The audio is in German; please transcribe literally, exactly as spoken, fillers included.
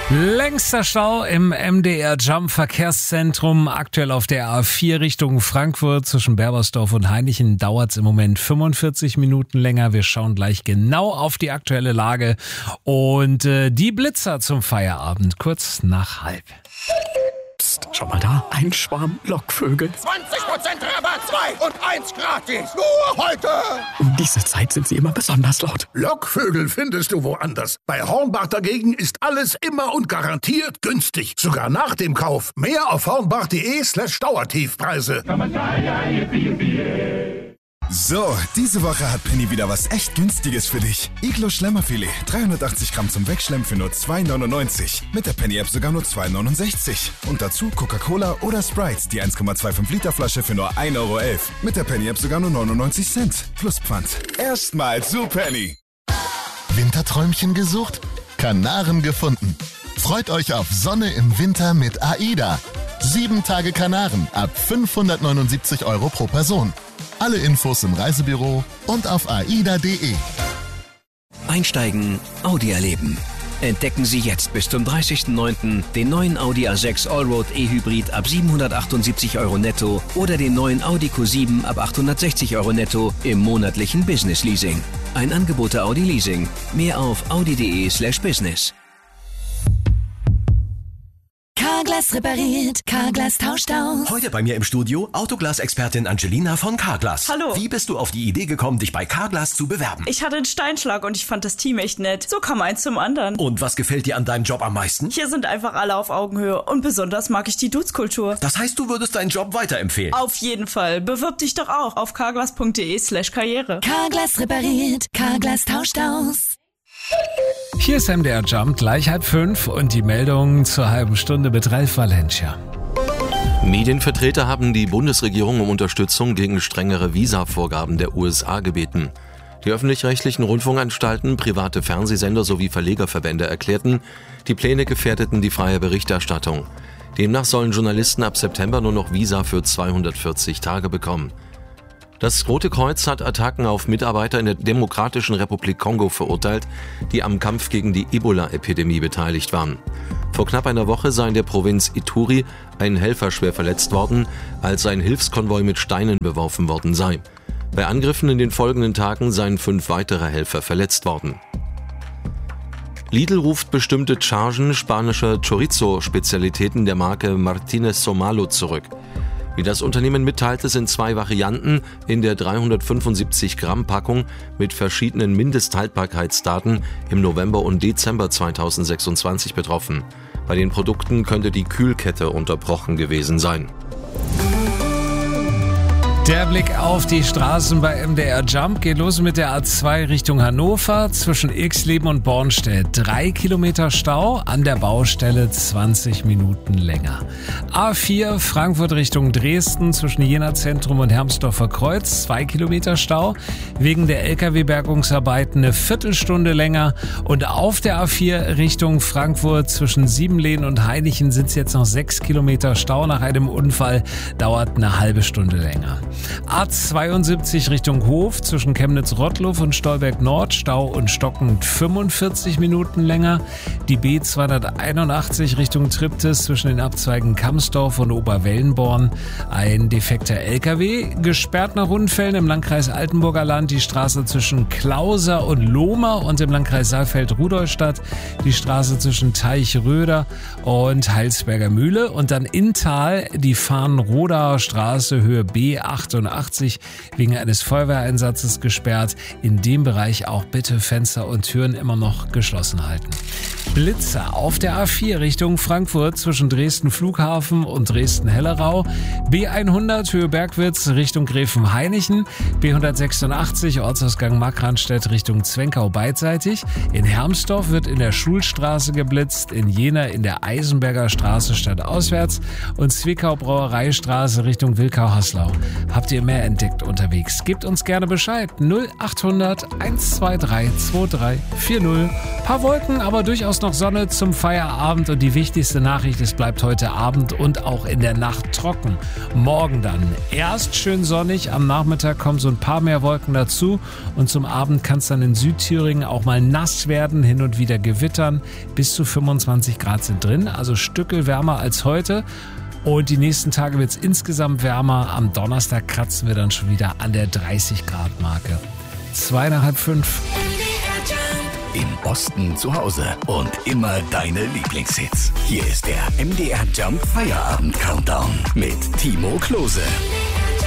Längster Stau im M D R Jump Verkehrszentrum. Aktuell auf der A vier Richtung Frankfurt zwischen Berbersdorf und Hainichen dauert es im Moment fünfundvierzig Minuten länger. Wir schauen gleich genau auf die aktuelle Lage und äh, die Blitzer zum Feierabend kurz nach halb. Psst, schau mal da, ein Schwarm Lockvögel. zwanzig Prozent Rabatt, zwei und eins gratis. Nur heute. Um diese Zeit sind sie immer besonders laut. Lockvögel findest du woanders. Bei Hornbach dagegen ist alles immer und garantiert günstig. Sogar nach dem Kauf. Mehr auf hornbach.de slash Dauertiefpreise. So, diese Woche hat Penny wieder was echt Günstiges für dich. Iglo Schlemmerfilet, dreihundertachtzig Gramm zum Wegschlemmen für nur zwei neunundneunzig. Mit der Penny-App sogar nur zwei neunundsechzig. Und dazu Coca-Cola oder Sprite, die eins Komma fünfundzwanzig Liter Flasche für nur ein Euro elf. Mit der Penny-App sogar nur neunundneunzig Cent. Plus Pfand. Erstmal zu Penny. Winterträumchen gesucht? Kanaren gefunden. Freut euch auf Sonne im Winter mit AIDA. Sieben Tage Kanaren ab fünfhundertneunundsiebzig Euro pro Person. Alle Infos im Reisebüro und auf aida punkt de. Einsteigen, Audi erleben. Entdecken Sie jetzt bis zum dreißigsten neunten den neuen Audi A sechs Allroad E-Hybrid ab siebenhundertachtundsiebzig Euro netto oder den neuen Audi Q sieben ab achthundertsechzig Euro netto im monatlichen Business Leasing. Ein Angebot der Audi Leasing. Mehr auf audi.de slash business. Carglass repariert, Carglass tauscht aus. Heute bei mir im Studio Autoglas-Expertin Angelina von Carglass. Hallo. Wie bist du auf die Idee gekommen, dich bei Carglass zu bewerben? Ich hatte einen Steinschlag und ich fand das Team echt nett. So kam eins zum anderen. Und was gefällt dir an deinem Job am meisten? Hier sind einfach alle auf Augenhöhe und besonders mag ich die Dudes-Kultur. Das heißt, du würdest deinen Job weiterempfehlen? Auf jeden Fall. Bewirb dich doch auch auf carglass.de slash karriere. Carglass repariert, Carglass tauscht aus. Hier ist M D R Jump, gleich halb fünf und die Meldung zur halben Stunde mit Ralf Valencia. Medienvertreter haben die Bundesregierung um Unterstützung gegen strengere Visavorgaben der U S A gebeten. Die öffentlich-rechtlichen Rundfunkanstalten, private Fernsehsender sowie Verlegerverbände erklärten, die Pläne gefährdeten die freie Berichterstattung. Demnach sollen Journalisten ab September nur noch Visa für zweihundertvierzig Tage bekommen. Das Rote Kreuz hat Attacken auf Mitarbeiter in der Demokratischen Republik Kongo verurteilt, die am Kampf gegen die Ebola-Epidemie beteiligt waren. Vor knapp einer Woche sei in der Provinz Ituri ein Helfer schwer verletzt worden, als ein Hilfskonvoi mit Steinen beworfen worden sei. Bei Angriffen in den folgenden Tagen seien fünf weitere Helfer verletzt worden. Lidl ruft bestimmte Chargen spanischer Chorizo-Spezialitäten der Marke Martínez Somalo zurück. Wie das Unternehmen mitteilte, sind zwei Varianten in der dreihundertfünfundsiebzig Gramm Packung mit verschiedenen Mindesthaltbarkeitsdaten im November und Dezember zweitausendsechsundzwanzig betroffen. Bei den Produkten könnte die Kühlkette unterbrochen gewesen sein. Der Blick auf die Straßen bei M D R Jump geht los mit der A zwei Richtung Hannover zwischen Irxleben und Bornstedt. Drei Kilometer Stau, an der Baustelle zwanzig Minuten länger. A vier Frankfurt Richtung Dresden zwischen Jena Zentrum und Hermsdorfer Kreuz. Zwei Kilometer Stau, wegen der L K W-Bergungsarbeiten eine Viertelstunde länger. Und auf der A vier Richtung Frankfurt zwischen Siebenlehn und Hainichen sind es jetzt noch sechs Kilometer Stau. Nach einem Unfall dauert eine halbe Stunde länger. A zweiundsiebzig Richtung Hof zwischen Chemnitz-Rottluff und Stolberg-Nord, Stau und stockend fünfundvierzig Minuten länger. Die B zweihunderteinundachtzig Richtung Triptis zwischen den Abzweigen Kamsdorf und Oberwellenborn. Ein defekter L K W, gesperrt nach Unfällen im Landkreis Altenburger Land, die Straße zwischen Klauser und Lohmer und im Landkreis Saalfeld-Rudolstadt, die Straße zwischen Teichröder und Heilsberger Mühle und dann in Tal die Farnrodaer Straße Höhe B achtundachtzig wegen eines Feuerwehreinsatzes gesperrt. In dem Bereich auch bitte Fenster und Türen immer noch geschlossen halten. Blitzer auf der A vier Richtung Frankfurt zwischen Dresden Flughafen und Dresden-Hellerau. B hundert Höhe Bergwitz Richtung Gräfenhainichen. B hundertsechsundachtzig Ortsausgang Markranstädt Richtung Zwenkau beidseitig. In Hermsdorf wird in der Schulstraße geblitzt. In Jena in der Eisenberger Straße stadtauswärts. Und Zwickau Brauereistraße Richtung Wilkau-Haslau. Habt ihr mehr entdeckt unterwegs? Gebt uns gerne Bescheid. null achthundert eins zwei drei zwei drei vier null. Paar Wolken, aber durchaus noch noch Sonne zum Feierabend und die wichtigste Nachricht, es bleibt heute Abend und auch in der Nacht trocken. Morgen dann erst schön sonnig, am Nachmittag kommen so ein paar mehr Wolken dazu und zum Abend kann es dann in Südthüringen auch mal nass werden, hin und wieder gewittern. Bis zu fünfundzwanzig Grad sind drin, also Stückel wärmer als heute. Und die nächsten Tage wird es insgesamt wärmer. Am Donnerstag kratzen wir dann schon wieder an der dreißig Grad Marke. Zweieinhalb, fünf. Im Osten zu Hause und immer deine Lieblingshits. Hier ist der M D R Jump Feierabend Countdown mit Timo Klose.